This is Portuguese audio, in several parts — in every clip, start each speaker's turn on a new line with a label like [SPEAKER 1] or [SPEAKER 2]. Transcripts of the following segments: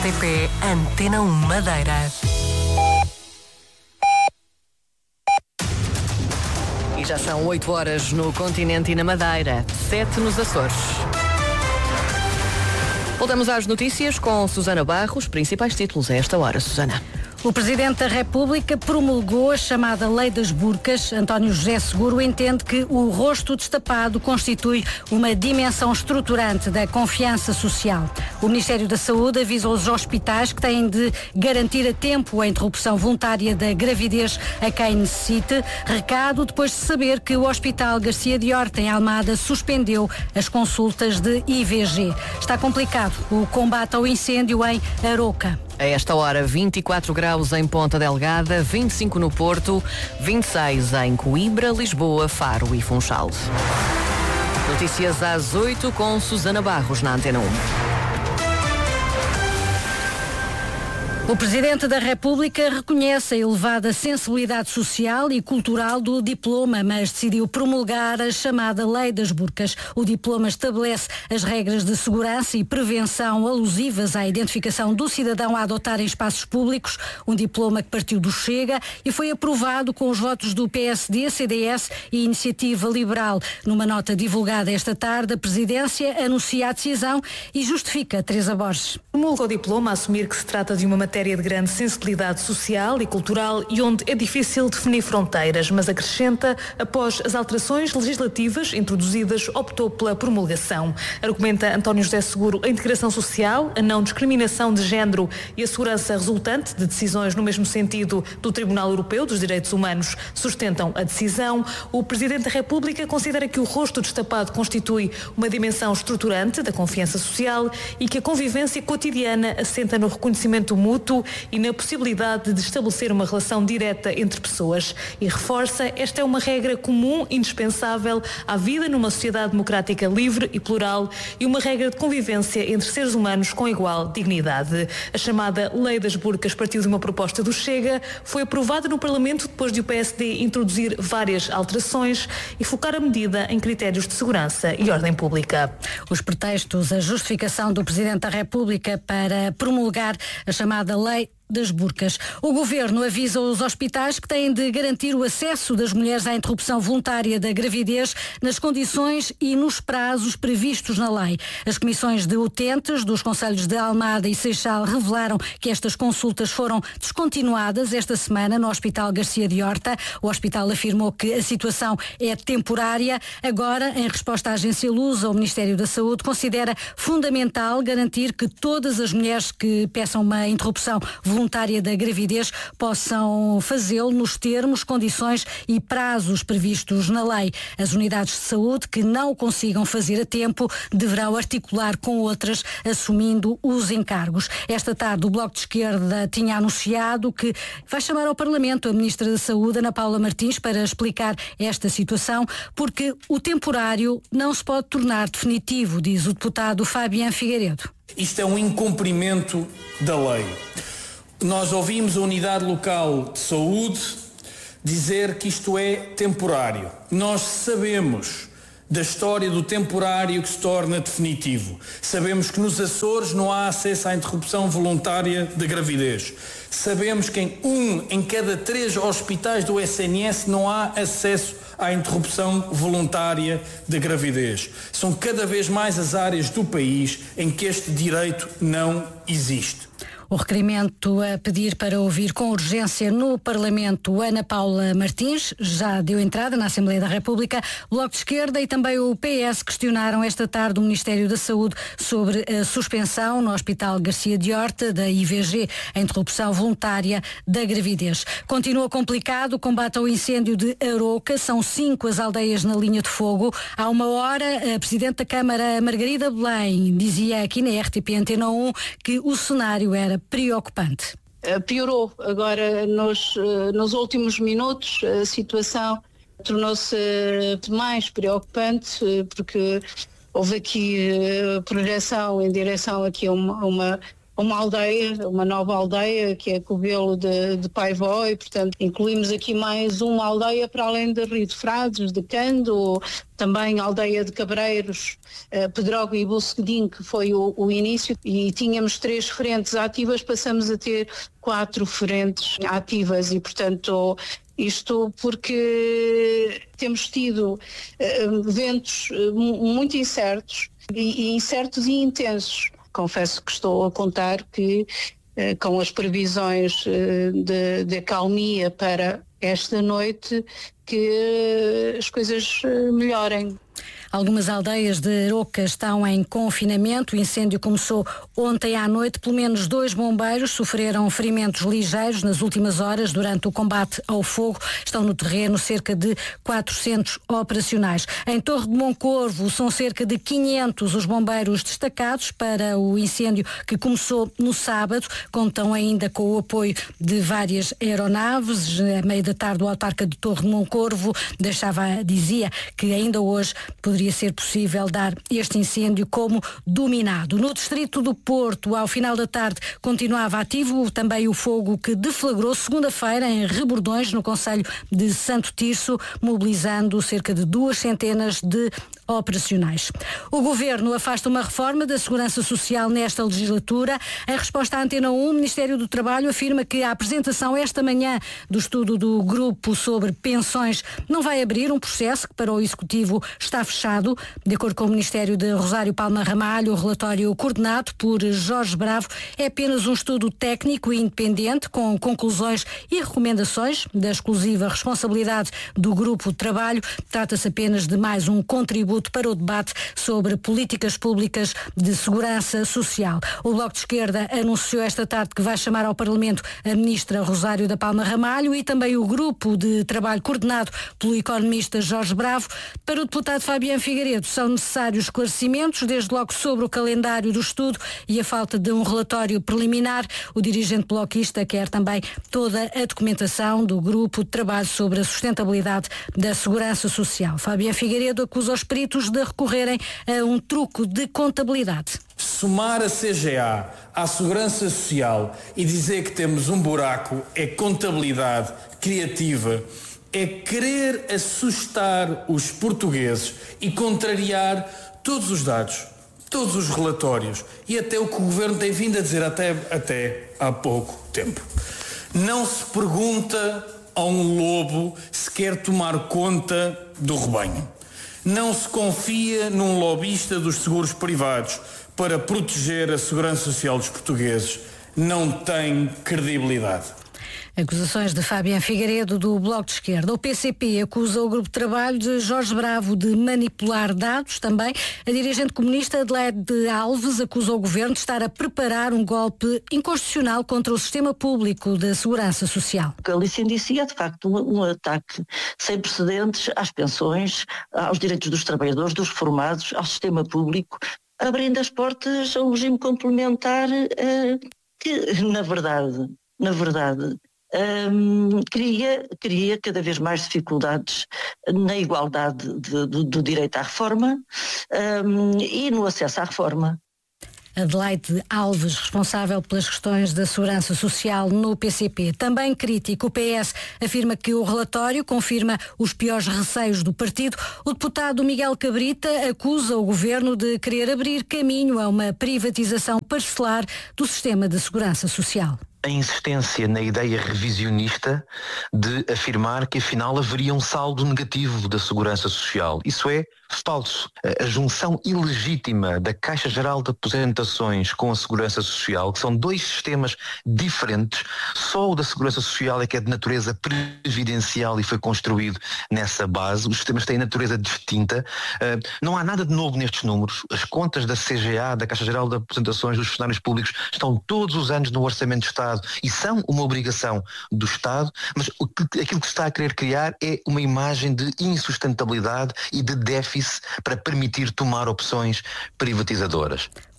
[SPEAKER 1] RTP Antena 1 Madeira. E já são 8 horas no continente e na Madeira, 7 nos Açores. Voltamos às notícias com Susana Barros, principais títulos a esta hora. Susana.
[SPEAKER 2] O Presidente da República promulgou a chamada Lei das Burcas. António José Seguro entende que o rosto destapado constitui uma dimensão estruturante da confiança social. O Ministério da Saúde avisa os hospitais que têm de garantir a tempo a interrupção voluntária da gravidez a quem necessite. Recado depois de saber que o Hospital Garcia de Horta, em Almada, suspendeu as consultas de IVG. Está complicado o combate ao incêndio em Aroca.
[SPEAKER 1] A esta hora, 24 graus em Ponta Delgada, 25 no Porto, 26 em Coimbra, Lisboa, Faro e Funchal. Notícias às 8 com Susana Barros na Antena 1.
[SPEAKER 2] O Presidente da República reconhece a elevada sensibilidade social e cultural do diploma, mas decidiu promulgar a chamada Lei das Burcas. O diploma estabelece as regras de segurança e prevenção alusivas à identificação do cidadão a adotar em espaços públicos, um diploma que partiu do Chega e foi aprovado com os votos do PSD, CDS e Iniciativa Liberal. Numa nota divulgada esta tarde, a Presidência anuncia a decisão e justifica. Teresa Borges.
[SPEAKER 3] Promulga o diploma a assumir que se trata de uma matéria de grande sensibilidade social e cultural e onde é difícil definir fronteiras, mas acrescenta, após as alterações legislativas introduzidas, optou pela promulgação. Argumenta António José Seguro a integração social, a não discriminação de género e a segurança resultante de decisões no mesmo sentido do Tribunal Europeu dos Direitos Humanos sustentam a decisão. O Presidente da República considera que o rosto destapado constitui uma dimensão estruturante da confiança social e que a convivência cotidiana assenta no reconhecimento mútuo e na possibilidade de estabelecer uma relação direta entre pessoas. E reforça, esta é uma regra comum, indispensável à vida numa sociedade democrática livre e plural e uma regra de convivência entre seres humanos com igual dignidade. A chamada Lei das Burcas partiu de uma proposta do Chega, foi aprovada no Parlamento depois de o PSD introduzir várias alterações e focar a medida em critérios de segurança e ordem pública.
[SPEAKER 2] Os pretextos, a justificação do Presidente da República para promulgar a chamada Lei das Burcas. O Governo avisa os hospitais que têm de garantir o acesso das mulheres à interrupção voluntária da gravidez nas condições e nos prazos previstos na lei. As comissões de utentes dos concelhos de Almada e Seixal revelaram que estas consultas foram descontinuadas esta semana no Hospital Garcia de Horta. O hospital afirmou que a situação é temporária. Agora, em resposta à agência Lusa, o Ministério da Saúde considera fundamental garantir que todas as mulheres que peçam uma interrupção voluntária da gravidez possam fazê-lo nos termos, condições e prazos previstos na lei. As unidades de saúde que não o consigam fazer a tempo deverão articular com outras, assumindo os encargos. Esta tarde o Bloco de Esquerda tinha anunciado que vai chamar ao Parlamento a Ministra da Saúde, Ana Paula Martins, para explicar esta situação, porque o temporário não se pode tornar definitivo, diz o deputado Fabián Figueiredo.
[SPEAKER 4] Isto é um incumprimento da lei. Nós ouvimos a Unidade Local de Saúde dizer que isto é temporário. Nós sabemos da história do temporário que se torna definitivo. Sabemos que nos Açores não há acesso à interrupção voluntária da gravidez. Sabemos que em cada 3 hospitais do SNS não há acesso à interrupção voluntária da gravidez. São cada vez mais as áreas do país em que este direito não existe.
[SPEAKER 2] O requerimento a pedir para ouvir com urgência no Parlamento Ana Paula Martins já deu entrada na Assembleia da República. O Bloco de Esquerda e também o PS questionaram esta tarde o Ministério da Saúde sobre a suspensão no Hospital Garcia de Horta da IVG, a interrupção voluntária da gravidez. Continua complicado o combate ao incêndio de Aroca. São 5 as aldeias na linha de fogo. Há uma hora, a Presidente da Câmara, Margarida Belém, dizia aqui na RTP Antena 1 que o cenário era preocupante.
[SPEAKER 5] Piorou agora nos últimos minutos, a situação tornou-se mais preocupante porque houve aqui projeção em direção aqui a uma uma aldeia, uma nova aldeia, que é Covelo de Paivó, e portanto incluímos aqui mais uma aldeia para além de Rio de Frades, de Cando, também a aldeia de Cabreiros, Pedrógão e Bosquedim, que foi o início, e tínhamos 3 frentes ativas, passamos a ter 4 frentes ativas, e portanto isto porque temos tido ventos muito incertos e intensos. Confesso que estou a contar que com as previsões de acalmia para esta noite que as coisas melhorem.
[SPEAKER 2] Algumas aldeias de Aroca estão em confinamento. O incêndio começou ontem à noite. Pelo menos 2 bombeiros sofreram ferimentos ligeiros nas últimas horas durante o combate ao fogo. Estão no terreno cerca de 400 operacionais. Em Torre de Moncorvo são cerca de 500 os bombeiros destacados para o incêndio que começou no sábado. Contam ainda com o apoio de várias aeronaves. À meia da tarde, o autarca de Torre de Moncorvo dizia que ainda hoje poderia ser possível dar este incêndio como dominado. No distrito do Porto, ao final da tarde, continuava ativo também o fogo que deflagrou segunda-feira em Rebordões, no concelho de Santo Tirso, mobilizando cerca de 200 de operacionais. O Governo afasta uma reforma da Segurança Social nesta legislatura. Em resposta à Antena 1, o Ministério do Trabalho afirma que a apresentação esta manhã do estudo do grupo sobre pensões não vai abrir um processo que para o Executivo está fechado. De acordo com o Ministério de Rosário Palma Ramalho, o relatório coordenado por Jorge Bravo é apenas um estudo técnico e independente com conclusões e recomendações da exclusiva responsabilidade do grupo de trabalho. Trata-se apenas de mais um contributo para o debate sobre políticas públicas de segurança social. O Bloco de Esquerda anunciou esta tarde que vai chamar ao Parlamento a ministra Rosário da Palma Ramalho e também o grupo de trabalho coordenado pelo economista Jorge Bravo. Para o deputado Fabiano Figueiredo são necessários esclarecimentos, desde logo sobre o calendário do estudo e a falta de um relatório preliminar. O dirigente bloquista quer também toda a documentação do grupo de trabalho sobre a sustentabilidade da segurança social. Fabiano Figueiredo acusa os peritos de recorrerem a um truque de contabilidade.
[SPEAKER 4] Somar a CGA à Segurança Social e dizer que temos um buraco é contabilidade criativa, é querer assustar os portugueses e contrariar todos os dados, todos os relatórios e até o que o Governo tem vindo a dizer até há pouco tempo. Não se pergunta a um lobo se quer tomar conta do rebanho. Não se confia num lobista dos seguros privados para proteger a segurança social dos portugueses. Não tem credibilidade.
[SPEAKER 2] Acusações de Fabiano Figueiredo do Bloco de Esquerda. O PCP acusa o grupo de trabalho de Jorge Bravo de manipular dados. Também a dirigente comunista Adelaide Alves acusa o Governo de estar a preparar um golpe inconstitucional contra o sistema público da segurança social.
[SPEAKER 6] A licença é de facto um ataque sem precedentes às pensões, aos direitos dos trabalhadores, dos reformados, ao sistema público, abrindo as portas a um regime complementar que, na verdade, cria cada vez mais dificuldades na igualdade do direito à reforma e no acesso à reforma.
[SPEAKER 2] Adelaide Alves, responsável pelas questões da segurança social no PCP. Também crítico, o PS afirma que o relatório confirma os piores receios do partido. O deputado Miguel Cabrita acusa o Governo de querer abrir caminho a uma privatização parcelar do sistema de segurança social.
[SPEAKER 7] A insistência na ideia revisionista de afirmar que afinal haveria um saldo negativo da segurança social. Isso é falso. A junção ilegítima da Caixa Geral de Aposentações com a Segurança Social, que são 2 sistemas diferentes, só o da Segurança Social é que é de natureza previdencial e foi construído nessa base. Os sistemas têm natureza distinta. Não há nada de novo nestes números. As contas da CGA, da Caixa Geral de Aposentações dos funcionários públicos, estão todos os anos no Orçamento de Estado e são uma obrigação do Estado, mas aquilo que se está a querer criar é uma imagem de insustentabilidade e de déficit para permitir tomar opções privatizadoras.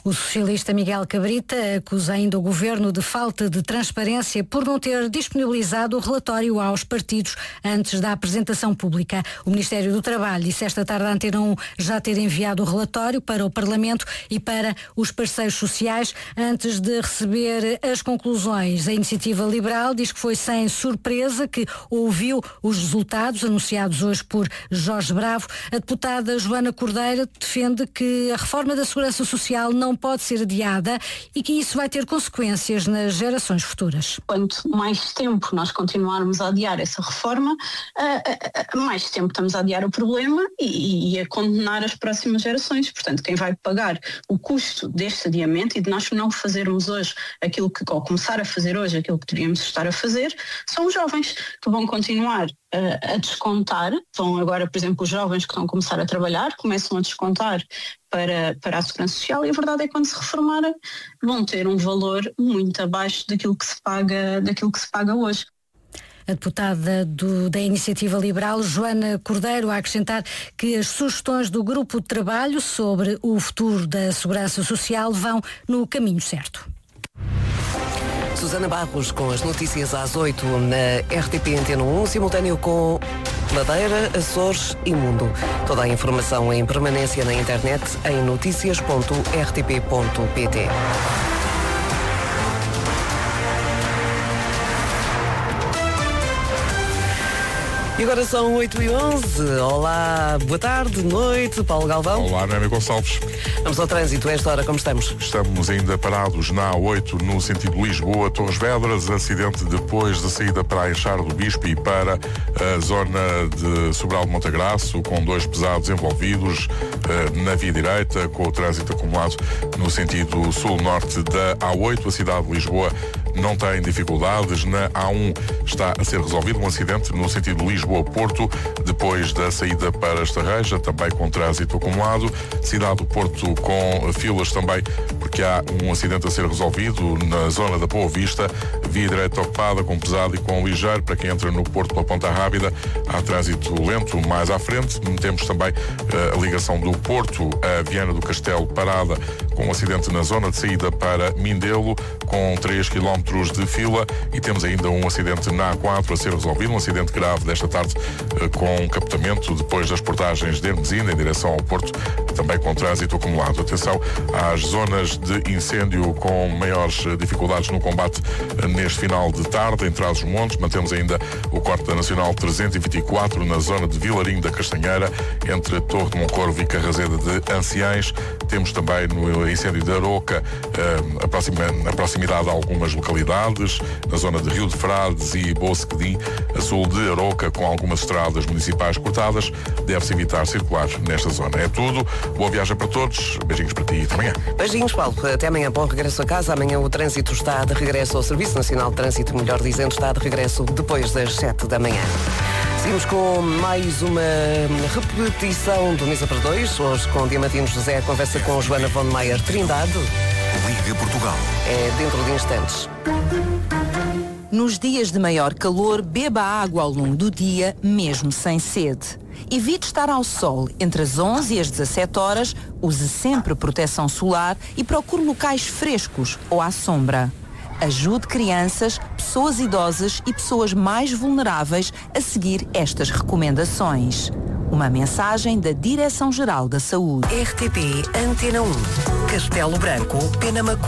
[SPEAKER 2] O socialista Miguel Cabrita acusa ainda o governo de falta de transparência por não ter disponibilizado o relatório aos partidos antes da apresentação pública. O Ministério do Trabalho disse esta tarde à Antena 1 já ter enviado o relatório para o Parlamento e para os parceiros sociais antes de receber as conclusões. A Iniciativa Liberal diz que foi sem surpresa que ouviu os resultados anunciados hoje por Jorge Bravo. A deputada Joana Cordeiro defende que a reforma da Segurança Social não pode ser adiada e que isso vai ter consequências nas gerações futuras.
[SPEAKER 8] Quanto mais tempo nós continuarmos a adiar essa reforma, mais tempo estamos a adiar o problema e a condenar as próximas gerações. Portanto, quem vai pagar o custo deste adiamento e de nós não fazermos hoje aquilo que, ou começar a fazer hoje aquilo que deveríamos estar a fazer, são os jovens que vão continuar a descontar. Vão agora, por exemplo, os jovens que estão a começar a trabalhar, começam a descontar para a Segurança Social e a verdade é que quando se reformarem vão ter um valor muito abaixo daquilo que se paga hoje.
[SPEAKER 2] A deputada da Iniciativa Liberal, Joana Cordeiro, a acrescentar que as sugestões do grupo de trabalho sobre o futuro da Segurança Social vão no caminho certo.
[SPEAKER 1] Susana Barros com as notícias às 8 na RTP Antena 1, simultâneo com Madeira, Açores e Mundo. Toda a informação em permanência na internet em noticias.rtp.pt. E agora são 8h11. Olá, boa tarde, noite, Paulo Galvão.
[SPEAKER 9] Olá, Nélia Gonçalves.
[SPEAKER 1] Vamos ao trânsito, a esta hora como estamos?
[SPEAKER 9] Estamos ainda parados na A8 no sentido Lisboa, Torres Vedras, acidente depois da saída para a Enxada do Bispo e para a zona de Sobral de Montagraço, com 2 pesados envolvidos na via direita, com o trânsito acumulado no sentido sul-norte da A8. A cidade de Lisboa não tem dificuldades. Na A1 está a ser resolvido um acidente no sentido Lisboa-Porto, depois da saída para Estarreja, também com trânsito acumulado. Cidade do Porto com filas também, porque há um acidente a ser resolvido na zona da Boa Vista, via direita ocupada com pesado e com ligeiro. Para quem entra no Porto pela Ponta Rábida, há trânsito lento mais à frente. Temos também a ligação do Porto a Viana do Castelo parada, com um acidente na zona de saída para Mindelo, com 3 km de fila, e temos ainda um acidente na A4 a ser resolvido, um acidente grave desta tarde com captamento depois das portagens de Hermesina em direção ao Porto, também com trânsito acumulado. Atenção às zonas de incêndio com maiores dificuldades no combate neste final de tarde. Em Trás-os-Montes mantemos ainda o corte da Nacional 324 na zona de Vilarinho da Castanheira, entre Torre de Moncorvo e Carraseda de Anciães. Temos também no incêndio de Aroca a proximidade a algumas localidades, na zona de Rio de Frades e Bosquedim, a sul de Aroca, com algumas estradas municipais cortadas. Deve-se evitar circular nesta zona. É tudo. Boa viagem para todos. Beijinhos para ti e até amanhã.
[SPEAKER 1] Beijinhos, Paulo. Até amanhã. Bom regresso a casa. Amanhã o trânsito está de regresso ao Serviço Nacional de Trânsito, melhor dizendo, está de regresso depois das 7 da manhã. Seguimos com mais uma repetição do Mesa para Dois. Hoje com Diamantino José, a conversa com Joana von Meyer Trindade.
[SPEAKER 10] Liga Portugal.
[SPEAKER 1] É dentro de instantes.
[SPEAKER 11] Nos dias de maior calor, beba água ao longo do dia, mesmo sem sede. Evite estar ao sol entre as 11 e as 17 horas, use sempre proteção solar e procure locais frescos ou à sombra. Ajude crianças, pessoas idosas e pessoas mais vulneráveis a seguir estas recomendações. Uma mensagem da Direção-Geral da Saúde.
[SPEAKER 10] RTP Antena 1. Castelo Branco, Penamacor.